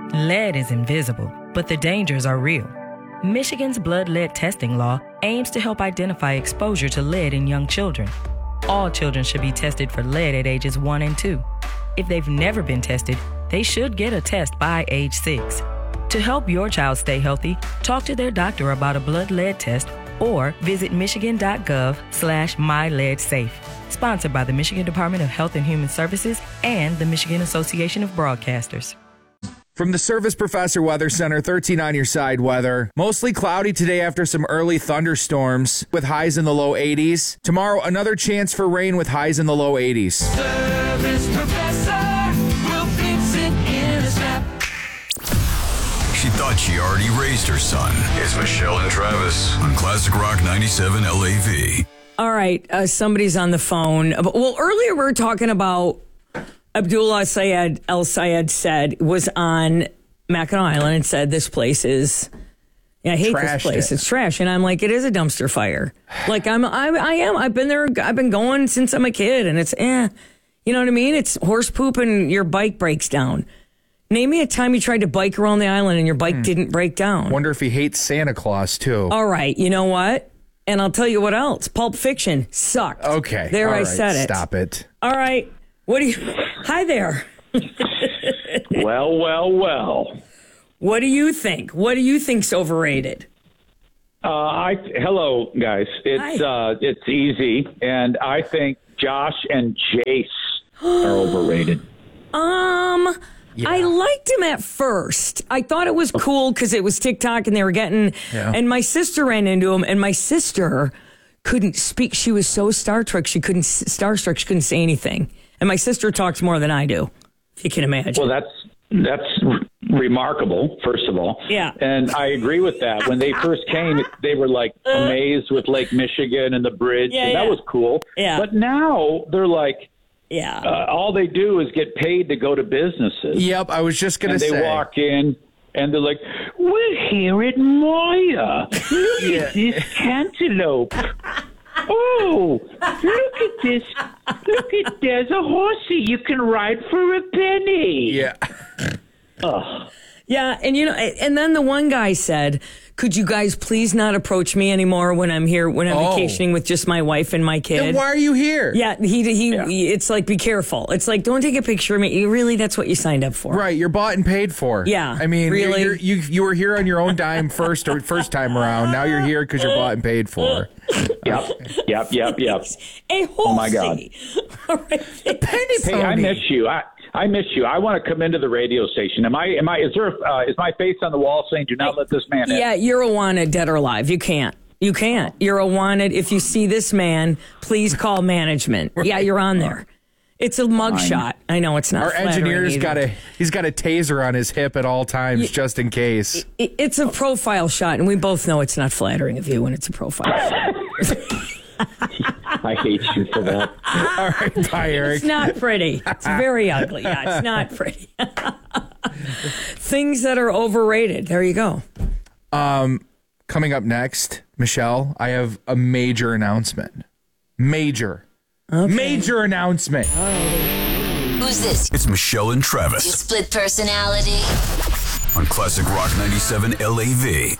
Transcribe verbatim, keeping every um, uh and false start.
Lead is invisible, but the dangers are real. Michigan's blood lead testing law aims to help identify exposure to lead in young children. All children should be tested for lead at ages one and two. If they've never been tested, they should get a test by age six. To help your child stay healthy, talk to their doctor about a blood lead test or visit michigan.gov slash myleadsafe. Sponsored by the Michigan Department of Health and Human Services and the Michigan Association of Broadcasters. From the Service Professor Weather Center, thirteen on your side weather. Mostly cloudy today after some early thunderstorms with highs in the low eighties. Tomorrow, another chance for rain with highs in the low eighties. Service Professor will fix it in a snap. She thought she already raised her son. It's Michelle and Travis on Classic Rock ninety-seven L A V. All right, uh, somebody's on the phone. Well, earlier we were talking about Abdullah Syed El Sayed said was on Mackinac Island and said this place is, yeah, I hate Trashed this place. It. It's trash, and I'm like, it is a dumpster fire. Like I'm, I, I am. I've been there. I've been going since I'm a kid, and it's, eh, you know what I mean? It's horse poop, and your bike breaks down. Name me a time you tried to bike around the island and your bike hmm. didn't break down. Wonder if he hates Santa Claus too. All right, you know what? And I'll tell you what else. Pulp Fiction sucked. Okay, there All I right. said it. Stop it. All right. What do you? Hi there. well, well, well. What do you think? What do you think's overrated? Uh, I hello guys. It's uh, it's easy, and I think Josh and Jace are overrated. Um. Yeah. I liked him at first. I thought it was cool because it was TikTok and they were getting, yeah. and my sister ran into him, and my sister couldn't speak. She was so Star Trek, she couldn't, starstruck, she couldn't say anything. And my sister talks more than I do, if you can imagine. Well, that's that's re- remarkable, first of all. Yeah. And I agree with that. When they first came, they were like amazed with Lake Michigan and the bridge. Yeah, and yeah. that was cool. Yeah. But now they're like, yeah, uh, all they do is get paid to go to businesses. Yep, I was just going to say. And they walk in, and they're like, we're here at Maya. Look yeah. at this cantaloupe. Oh, look at this. Look at, there's a horsey you can ride for a penny. Yeah. Ugh. Yeah, and you know, and then the one guy said, could you guys please not approach me anymore when I'm here, when I'm oh. vacationing with just my wife and my kid? Then why are you here? Yeah, he, he, yeah. he, it's like, be careful. It's like, don't take a picture of me. You really, that's what you signed up for. Right, you're bought and paid for. Yeah, I mean, really? you're, you're, you you were here on your own dime first or first time around. Now you're here because you're bought and paid for. Yep, yep, yep, yep. A horsey. Oh, my God. All right. The penny Hey, pony. I miss you. I I miss you. I want to come into the radio station. Am I? Am I? Is there? Uh, is my face on the wall saying, "Do not let this man in"? Yeah, you're a wanted, dead or alive. You can't. You can't. You're a wanted. If you see this man, please call management. Right. Yeah, you're on there. It's a mugshot. I know it's not. Our engineer's either. got a he's got a taser on his hip at all times, yeah. just in case. It, it's a profile shot, and we both know it's not flattering of you when it's a profile shot. I hate you for that. All right, bye, Eric. It's not pretty. It's very ugly. Yeah, it's not pretty. Things that are overrated. There you go. Um, coming up next, Michelle, I have a major announcement. Major. Okay. Major announcement. Who's this? It's Michelle and Travis. Your split personality. On Classic Rock ninety-seven L A V.